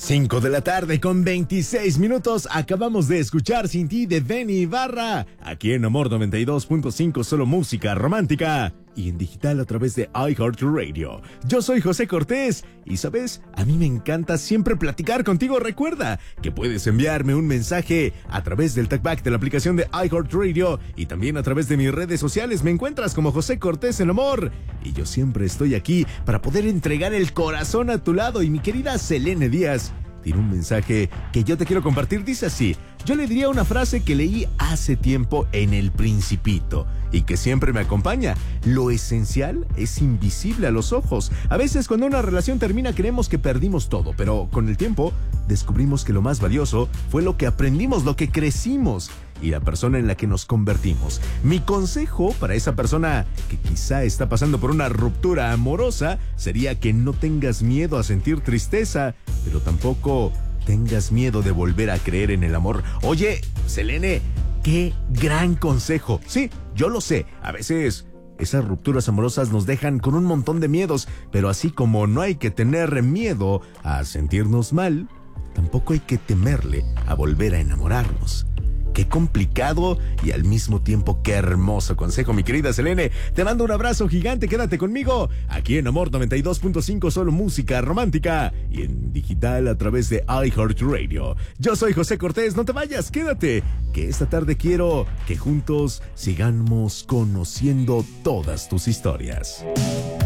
5 de la tarde con 26 minutos. Acabamos de escuchar Sin Ti de Benny Ibarra. Aquí en Amor 92.5, solo música romántica. Y en digital a través de iHeartRadio. Yo soy José Cortés. Y sabes, a mí me encanta siempre platicar contigo. Recuerda que puedes enviarme un mensaje a través del talkback de la aplicación de iHeartRadio. Y también a través de mis redes sociales. Me encuentras como José Cortés en Amor. Y yo siempre estoy aquí para poder entregar el corazón a tu lado. Y mi querida Selene Díaz tiene un mensaje que yo te quiero compartir. Dice así: yo le diría una frase que leí hace tiempo en El Principito y que siempre me acompaña. Lo esencial es invisible a los ojos. A veces cuando una relación termina creemos que perdimos todo, pero con el tiempo descubrimos que lo más valioso fue lo que aprendimos, lo que crecimos y la persona en la que nos convertimos. Mi consejo para esa persona que quizá está pasando por una ruptura amorosa sería que no tengas miedo a sentir tristeza, pero tampoco tengas miedo de volver a creer en el amor. Oye, Selene, qué gran consejo. Sí, yo lo sé, a veces esas rupturas amorosas nos dejan con un montón de miedos, pero así como no hay que tener miedo a sentirnos mal, tampoco hay que temerle a volver a enamorarnos. Qué complicado y al mismo tiempo qué hermoso consejo, mi querida Selene. Te mando un abrazo gigante, quédate conmigo aquí en Amor 92.5, solo música romántica y en digital a través de iHeartRadio. Yo soy José Cortés, no te vayas, quédate, que esta tarde quiero que juntos sigamos conociendo todas tus historias.